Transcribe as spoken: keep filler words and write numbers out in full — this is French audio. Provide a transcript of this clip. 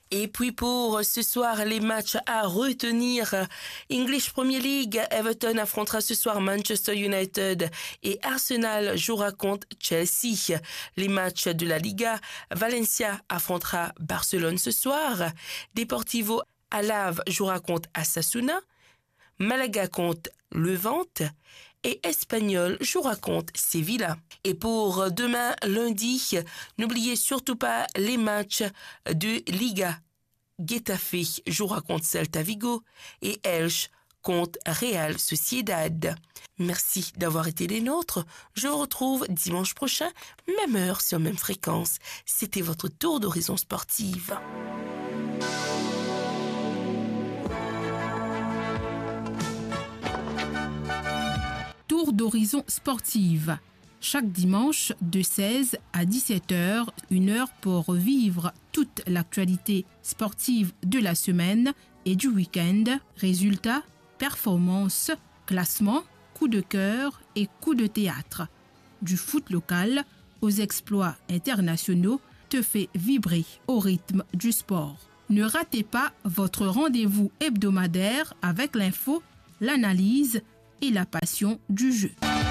Et puis pour ce soir, les matchs à retenir. English Premier League, Everton affrontera ce soir Manchester United et Arsenal jouera contre Chelsea. Les matchs de la Liga, Valencia affrontera Barcelone ce soir. Deportivo Alavés jouera contre Osasuna. Malaga contre Levante et Espanyol jouera contre Sevilla. Et pour demain lundi, n'oubliez surtout pas les matchs de Liga. Getafe jouera contre Celta Vigo et Elche contre Real Sociedad. Merci d'avoir été des nôtres. Je vous retrouve dimanche prochain, même heure sur même fréquence. C'était votre tour d'horizon sportive. Tour d'horizon sportive. Chaque dimanche de seize à dix-sept heures, une heure pour revivre toute l'actualité sportive de la semaine et du week-end. Résultats, performances, classements, coups de cœur et coups de théâtre. Du foot local aux exploits internationaux te fait vibrer au rythme du sport. Ne ratez pas votre rendez-vous hebdomadaire avec l'info, l'analyse et la passion du jeu.